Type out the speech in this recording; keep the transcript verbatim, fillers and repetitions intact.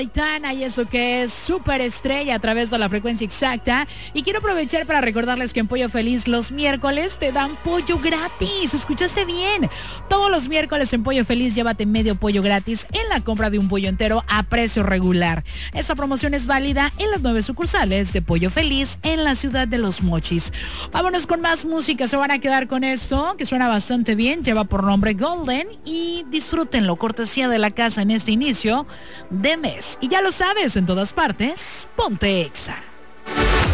Aitana, y eso que es súper estrella a través de la frecuencia exacta. Y quiero aprovechar para recordarles que en Pollo Feliz los miércoles te dan pollo gratis. ¿Escuchaste bien? Todos los miércoles en Pollo Feliz llévate medio pollo gratis en la compra de un pollo entero a precio regular. Esta promoción es válida en las nueve sucursales de Pollo Feliz en la ciudad de Los Mochis. Vámonos con más música. Se van a quedar con esto, que suena bastante bien. Lleva por nombre Golden y disfrútenlo, cortesía de la casa en este inicio de mes. Y ya lo sabes, en todas partes, ponte Exa.